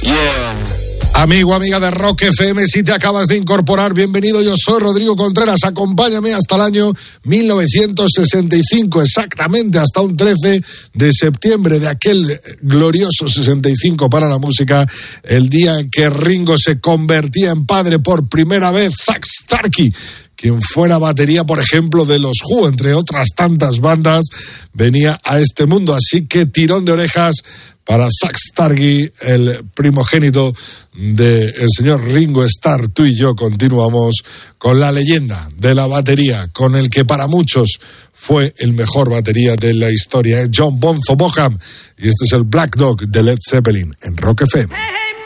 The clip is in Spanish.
Amigo, amiga de Rock FM, si te acabas de incorporar, bienvenido. Yo soy Rodrigo Contreras. Acompáñame hasta el año 1965, exactamente hasta un 13 de septiembre de aquel glorioso 65 para la música, el día en que Ringo se convertía en padre por primera vez. Zak Starkey, quien fuera batería, por ejemplo, de los Who, entre otras tantas bandas, venía a este mundo. Así que tirón de orejas para Zak Starkey, el primogénito del señor Ringo Starr. Tú y yo continuamos con la leyenda de la batería, con el que para muchos fue el mejor batería de la historia, John Bonzo Boham. Y este es el Black Dog de Led Zeppelin en Rock FM.